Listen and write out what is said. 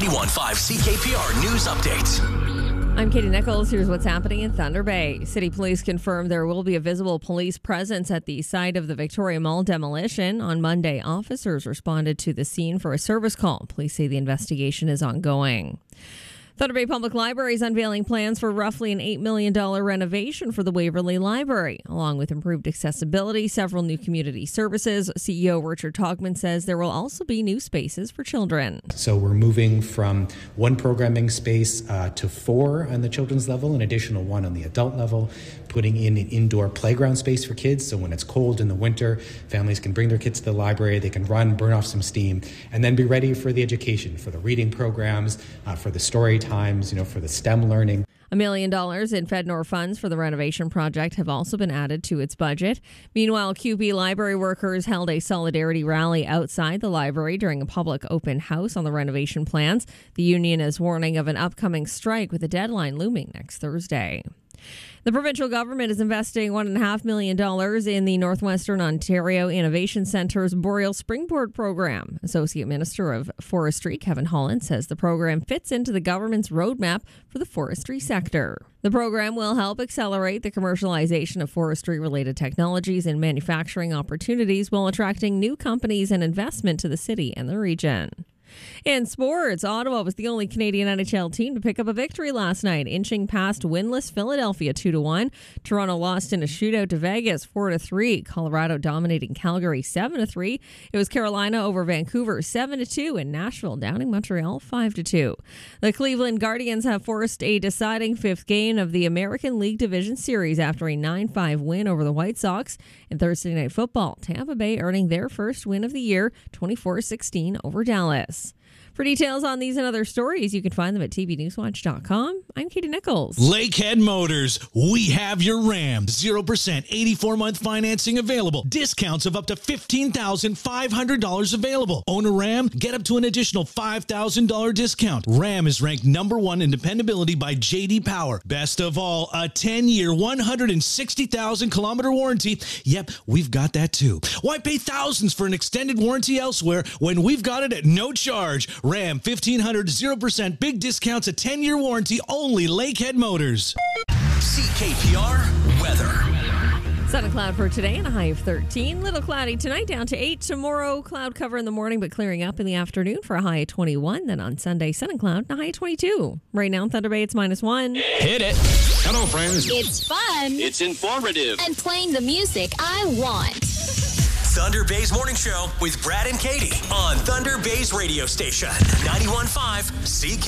91.5 CKPR News Update. I'm Katie Nichols. Here's what's happening in Thunder Bay. City police confirm there will be a visible police presence at the site of the Victoria Mall demolition. On Monday, officers responded to the scene for a service call. Police say the investigation is ongoing. Thunder Bay Public Library is unveiling plans for roughly an $8 million renovation for the Waverley Library. Along with improved accessibility, several new community services, CEO Richard Togman says there will also be new spaces for children. So we're moving from one programming space to 4 on the children's level, an additional 1 on the adult level, putting in an indoor playground space for kids. So when it's cold in the winter, families can bring their kids to the library, they can run, burn off some steam, and then be ready for the education, for the reading programs, for the story times, for the STEM learning. $1 million in FedNor funds for the renovation project have also been added to its budget. Meanwhile, QB library workers held a solidarity rally outside the library during a public open house on the renovation plans. The union is warning of an upcoming strike with a deadline looming next Thursday. The provincial government is investing $1.5 million in the Northwestern Ontario Innovation Centre's Boreal Springboard program. Associate Minister of Forestry Kevin Holland says the program fits into the government's roadmap for the forestry sector. The program will help accelerate the commercialization of forestry-related technologies and manufacturing opportunities while attracting new companies and investment to the city and the region. In sports, Ottawa was the only Canadian NHL team to pick up a victory last night, inching past winless Philadelphia 2-1. Toronto lost in a shootout to Vegas 4-3. Colorado dominating Calgary 7-3. It was Carolina over Vancouver 7-2, and Nashville downing Montreal 5-2. The Cleveland Guardians have forced a deciding fifth game of the American League Division Series after a 9-5 win over the White Sox. In Thursday Night Football, Tampa Bay earning their first win of the year, 24-16 over Dallas. For details on these and other stories, you can find them at tvnewswatch.com. I'm Katie Nichols. Lakehead Motors, we have your Ram. 0% 84-month financing available. Discounts of up to $15,500 available. Own a Ram? Get up to an additional $5,000 discount. Ram is ranked #1 in dependability by J.D. Power. Best of all, a 10-year, 160,000-kilometer warranty. Yep, we've got that too. Why pay thousands for an extended warranty elsewhere when we've got it at no charge? Ram 1500 0% big discounts, a 10-year warranty, only Lakehead Motors. CKPR weather. Sun and cloud for today and a high of 13. Little cloudy tonight, down to 8. Tomorrow, cloud cover in the morning, but clearing up in the afternoon for a high of 21. Then on Sunday, sun and cloud and a high of 22. Right now in Thunder Bay, it's -1. Hit it. Hello, friends. It's fun. It's informative. And playing the music I want. Thunder Bay's Morning Show with Brad and Katie on Thunder Bay's radio station, 91.5 CK.